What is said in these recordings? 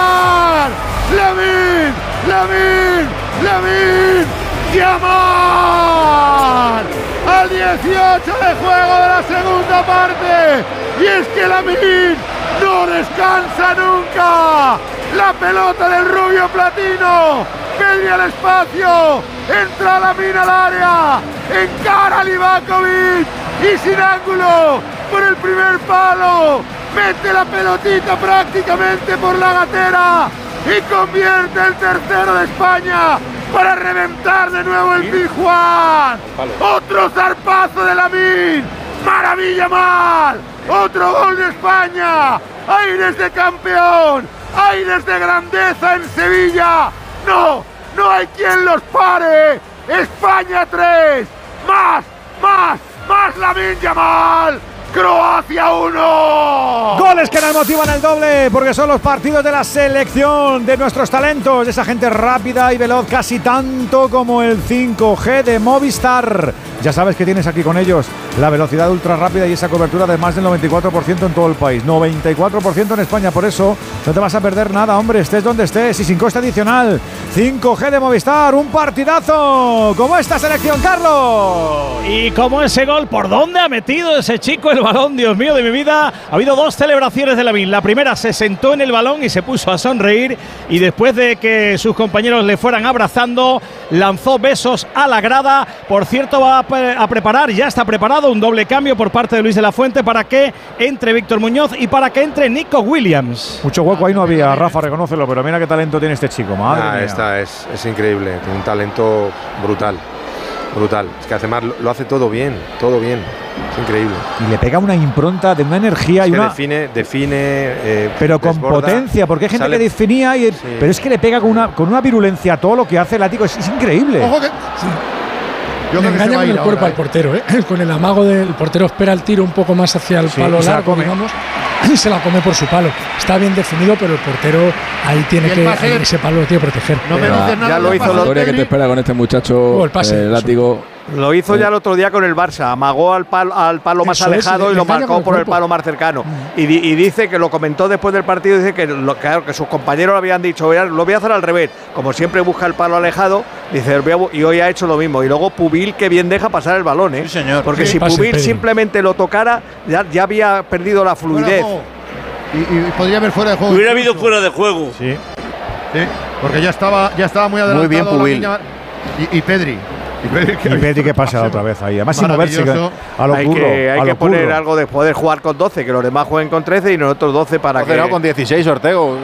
Yamal. Lamine Yamal. Al 18 de juego de la segunda parte. Y es que Lamine no descansa nunca. La pelota del rubio platino. Pedri al espacio. Entra Lamine al área. Encara a Livakovic. Y sin ángulo. Por el primer palo. Mete la pelotita prácticamente por la gatera. Y convierte el tercero de España. Para reventar de nuevo el Pizjuán. Otro zarpazo de Lamine. Maravilla mal. Otro gol de España. Aires de campeón. Aires de grandeza en Sevilla. No hay quien los pare. España 3. Más Lamine Yamal. Croacia 1. Goles que nos motivan el doble, porque son los partidos de la selección de nuestros talentos, de esa gente rápida y veloz, casi tanto como el 5G de Movistar. Ya sabes que tienes aquí con ellos la velocidad ultra rápida y esa cobertura de más del 94% en todo el país, 94% en España. Por eso no te vas a perder nada, hombre, estés donde estés y sin coste adicional. 5G de Movistar, un partidazo como esta selección, Carlos. Y como ese gol, ¿por dónde ha metido ese chico el balón? Dios mío de mi vida. Ha habido dos celebraciones de Lamine. La primera, se sentó en el balón y se puso a sonreír, y después de que sus compañeros le fueran abrazando, lanzó besos a la grada. Por cierto, va a preparar, ya está preparado un doble cambio por parte de Luis de la Fuente para que entre Víctor Muñoz y para que entre Nico Williams. Mucho hueco ahí no había, Rafa, reconócelo, pero mira qué talento tiene este chico, madre mía. Esta es increíble, tiene un talento brutal. Es que además lo hace todo bien, es increíble. Y le pega una impronta de una energía, es y que una define, pero con desborda, potencia, porque hay gente que definía, pero es que le pega con una virulencia a todo lo que hace el látigo, es increíble. Ojo que le engaña con el cuerpo al portero, con el amago del portero, espera el tiro un poco más hacia el palo largo, digamos, y se la come por su palo. Está bien definido, pero el portero ahí tiene que, ese palo lo tiene que proteger. Ya lo hizo la historia que te espera con este muchacho, el látigo. Lo hizo ya el otro día con el Barça, amagó al palo más alejado y lo marcó por el palo más cercano. Y dice que lo comentó después del partido, dice que claro, que sus compañeros le habían dicho, lo voy a hacer al revés, como siempre busca el palo alejado, dice, y hoy ha hecho lo mismo. Y luego Pubil, que bien deja pasar el balón, Sí, señor. Porque si Pubil simplemente lo tocara, ya había perdido la fluidez. Y podría haber fuera de juego. Hubiera habido fuera de juego. Sí, porque ya estaba muy adelantado. Muy bien Pubil. Y Pedri. Y Pedri que pasa otra vez ahí, además sin moverse a lo hay curro. Hay que poner algo de poder jugar con 12, que los demás jueguen con 13 y nosotros 12 para que… No, con 16, Ortego.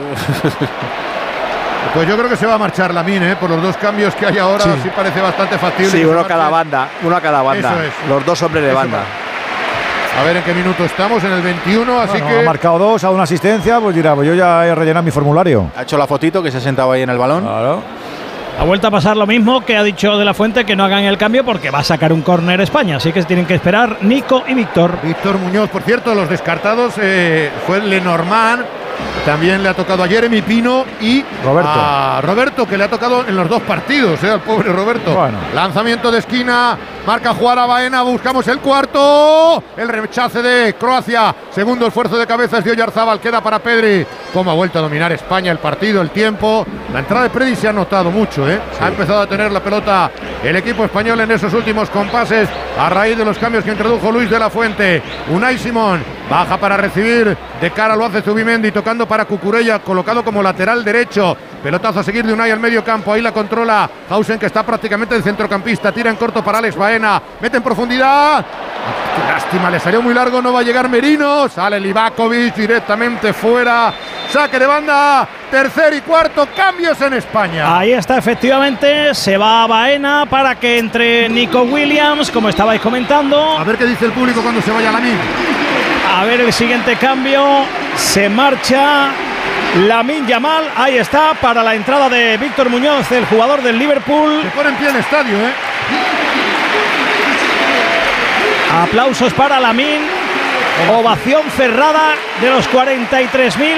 Pues yo creo que se va a marchar Lamine, por los dos cambios que hay ahora, sí parece bastante factible. Sí, uno a cada banda. Eso es. Los dos hombres de banda. A ver en qué minuto estamos, en el 21, así que… Ha marcado 2, ha dado una asistencia, pues dirá, pues yo ya he rellenado mi formulario. Ha hecho la fotito, que se ha sentado ahí en el balón. Claro. Ha vuelto a pasar lo mismo que ha dicho de la Fuente, que no hagan el cambio porque va a sacar un córner España, así que tienen que esperar Nico y Víctor. Víctor Muñoz, por cierto, los descartados fue Lenormand, también le ha tocado a Jeremy Pino y a Roberto, que le ha tocado en los dos partidos, al pobre Roberto. Bueno. Lanzamiento de esquina, marca jugar a Baena, buscamos el cuarto, el rechace de Croacia, segundo esfuerzo de cabezas de Oyarzábal, queda para Pedri. Cómo ha vuelto a dominar España el partido, el tiempo. La entrada de Pedri se ha notado mucho, Sí. Ha empezado a tener la pelota el equipo español en esos últimos compases a raíz de los cambios que introdujo Luis de la Fuente. Unai Simón baja para recibir, de cara lo hace Zubimendi, tocando para Cucurella, colocado como lateral derecho. Pelotazo a seguir de Unai al medio campo, ahí la controla Hausen, que está prácticamente de centrocampista, tira en corto para Alex Baena, mete en profundidad. Qué lástima, le salió muy largo, no va a llegar Merino, sale Livakovic directamente fuera, saque de banda, tercer y cuarto, cambios en España. Ahí está, efectivamente, se va a Baena para que entre Nico Williams, como estabais comentando. A ver qué dice el público cuando se vaya Lamine. A ver el siguiente cambio, se marcha Lamine Yamal, ahí está, para la entrada de Víctor Muñoz, el jugador del Liverpool. Se pone en pie el estadio, Aplausos para Lamine, ovación cerrada de los 43.000